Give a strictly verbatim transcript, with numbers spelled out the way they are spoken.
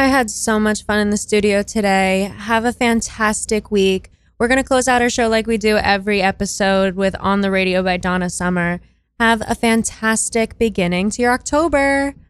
I had so much fun in the studio today. Have a fantastic week. We're going to close out our show like we do every episode with On the Radio by Donna Summer. Have a fantastic beginning to your October.